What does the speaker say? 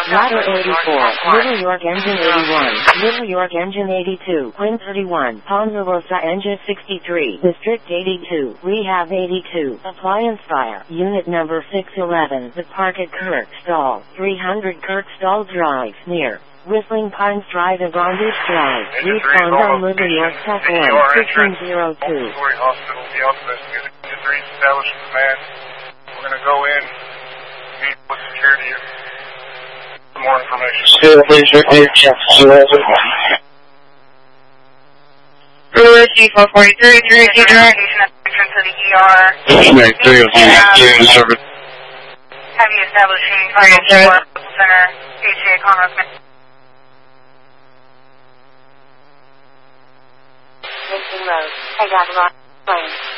Ladder 84, Little York Engine 81, Little York Engine 82, Quinn 31, Ponderosa Engine 63, District 82, Rehab 82, Appliance Fire, Unit number 611, The Park at Kirkstall, 300 Kirkstall Drive, near Whistling Pines Drive and Bromwich Drive. Respond on Little York Tech 1, 1502. Hospital, the investigated injuries established command. We're going to go in, meet with security for more information. Still, please repeat. Brewer C443, 3 direct. To the ER. Service. Have you establishing Medical Center, HCA Conroe. Missing road. I got wrong lane.